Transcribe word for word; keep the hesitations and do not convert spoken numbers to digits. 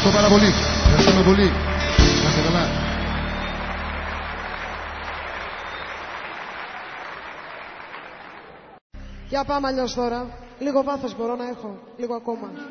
Ευχαριστώ πάρα πολύ. Ευχαριστούμε πολύ. Να είστε καλά. Για πάμε αλλιώς τώρα. Λίγο βάθος μπορώ να έχω. Λίγο ακόμα.